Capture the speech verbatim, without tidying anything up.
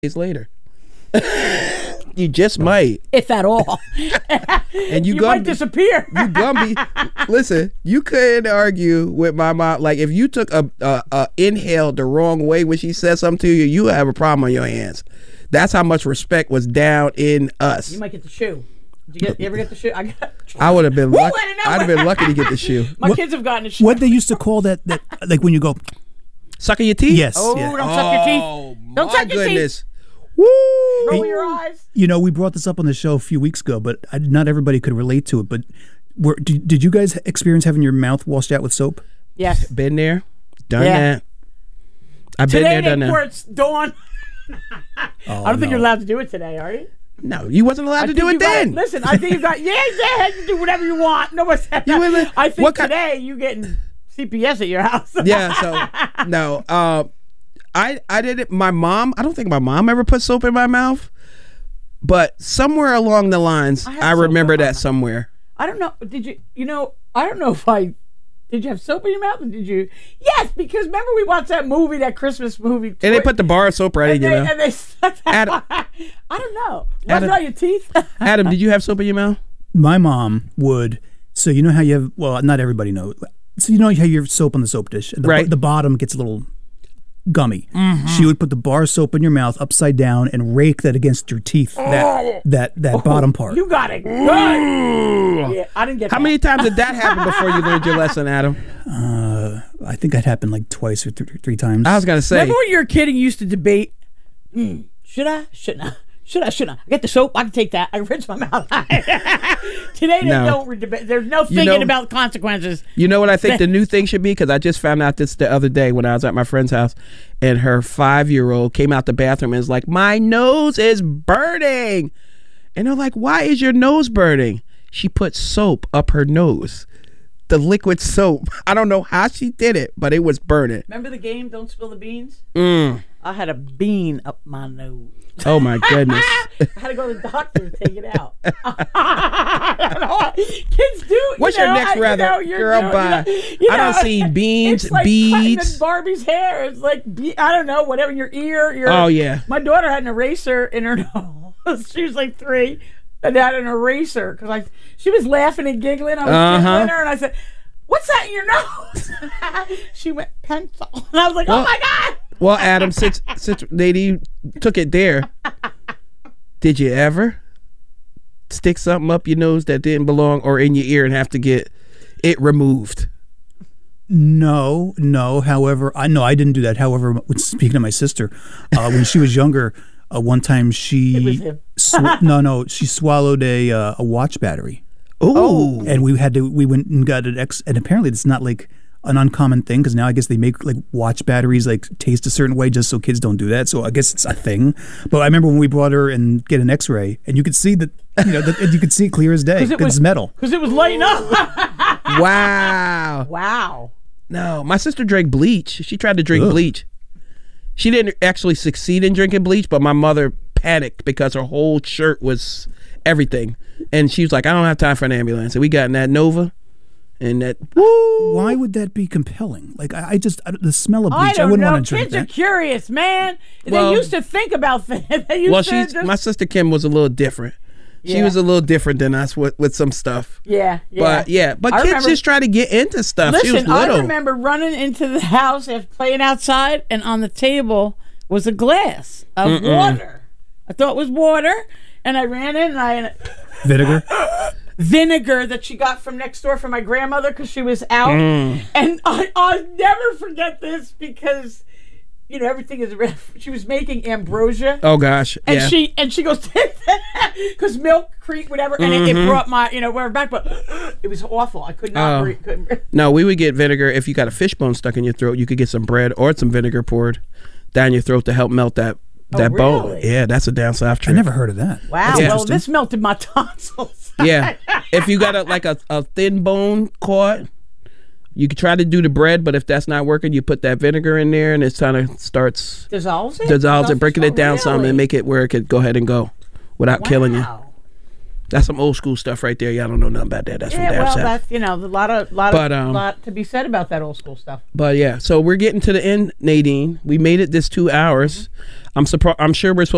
days later. You just might, if at all. and you, you Gumby, might disappear. You Gumby. Listen, you couldn't argue with my mom. Like if you took a, a, a inhale the wrong way when she said something to you, you have a problem on your hands. That's how much respect was down in us. You might get the shoe. Did you, get, you ever get the shoe? I got. I would have been. Woo, lucky. I I'd have been lucky to get the shoe. My what, kids have gotten a shoe. What they used to call that, that like when you go sucking your teeth. Yes. Oh, yeah. don't suck your teeth. Oh, Don't my suck your goodness. teeth. Woo! Roll your eyes. You know, we brought this up on the show a few weeks ago, but I, not everybody could relate to it. But were, did, did you guys experience having your mouth washed out with soap? Yes. Been there, done Yeah. that. I've been Today there, done they that. pour it's dawn. Oh, I don't think no. you're allowed to do it today, are you? No, you wasn't allowed I to think do it you got- then. listen, I think you got yeah, yeah, you do whatever you want. No one said You that. really- I think what ki- today you getting C P S at your house. Yeah, so no. Uh, I I did it. My mom. I don't think my mom ever put soap in my mouth, but somewhere along the lines, I I, have soap remember in my that mouth. somewhere. I don't know. Did you? You know, I don't know if I. Did you have soap in your mouth? Or did you? Yes, because remember we watched that movie, that Christmas movie, And they put the bar of soap right in and your they, mouth. and they stuck that. Adam- I don't know. Was Adam- it on your teeth? Adam, did you have soap in your mouth? My mom would. So you know how you have. Well, not everybody knows. So you know how you have soap on the soap dish. The, Right. The bottom gets a little gummy. Mm-hmm. She would put the bar of soap in your mouth upside down and rake that against your teeth. That that that bottom part. Oh. You got it good. Yeah, I didn't get How that. many times did that happen before you learned your lesson, Adam? Uh, I think that happened like twice or th- three times. I was gonna say. Remember when you were a kid and you used to debate, hmm, should I, shouldn't I? Should I, shouldn't I? I get the soap, I can take that. I can rinse my mouth. Today they No. don't re- debate. There's no thinking know- about consequences. You know what I think the new thing should be? Because I just found out this the other day when I was at my friend's house, and her five-year-old came out the bathroom and was like, "My nose is burning," and they're like, "Why is your nose burning?" She put soap up her nose, the liquid soap. I don't know how she did it, but it was burning. Remember the game, Don't Spill the Beans? Mm. I had a bean up my nose. Oh my goodness! I had to go to the doctor to take it out. I don't know what- Kids do. you What's know, your next I- you rather, know, you're- girl? you know, Bye. you know, you I don't know, see beans, it's like beads. cutting Barbie's hair. It's like be- I don't know, whatever your ear. Your, Oh, yeah. My daughter had an eraser in her nose. She was like three, and had an eraser because I she was laughing and giggling. I was Uh-huh. giggling her, and I said, "What's that in your nose?" She went pencil, and I was like, Well- "Oh my god!" Well, Adam, since since lady took it there, did you ever stick something up your nose that didn't belong or in your ear and have to get it removed? No, no. However, I no, I didn't do that. However, when- speaking of my sister, uh, when she was younger, uh, one time It was she him. sw- no, no, she swallowed a uh, a watch battery, Oh, and we had to. We went and got an X, and apparently it's not like an uncommon thing because now I guess they make like watch batteries like taste a certain way just so kids don't do that. So I guess it's a thing. But I remember when we brought her and get an X-ray, and you could see that you know that you could see it clear as day it because was- it's metal. Because it was lighting up. wow. Wow. No, my sister drank bleach. She tried to drink Ugh. bleach. She didn't actually succeed in drinking bleach, but my mother panicked because her whole shirt was everything. And she was like, I don't have time for an ambulance. And we got in that Nova and that, woo. Why would that be compelling? Like I, I just I, the smell of bleach. I I, don't wouldn't know. want to drink Kids are that. curious, man. Well- they used to think about things. They used Well, to she's, just, my sister Kim was a little different. She Yeah. was a little different than us with, with some stuff. yeah, yeah. But yeah, but I kids remember- just try to get into stuff. she was Listen, I little. remember running into the house after playing outside, and on the table was a glass of water. I thought it was water, and I ran in and I Vinegar. vinegar that she got from next door from my grandmother because she was out, Mm. and I I'll never forget this because you know everything is. She was making ambrosia. Oh gosh, And yeah. she and she goes because milk, cream, whatever, and it, it brought my you know where back, but it was awful. I could not Oh. breathe. Couldn't breathe. No, we would get vinegar if you got a fishbone stuck in your throat. You could get some bread or some vinegar poured down your throat to help melt that that bone. really? Yeah, that's a down south I trick. never heard of that. Wow. That's Yeah. Well, interesting. this melted my tonsils. Yeah, if you got a like a, a thin bone caught, you could try to do the bread, but if that's not working, you put that vinegar in there, and it kind of starts Dissolves it. dissolves it, breaking it down Oh, some, really? and make it where it could go ahead and go without killing you. Wow. That's some old school stuff right there. Y'all don't know nothing about that. That's Yeah, from down well, south. that's you know a lot of lot But, of um, lot to be said about that old school stuff. But yeah, so we're getting to the end, Nadine. We made it this two hours. I'm surprised. I'm sure we're supposed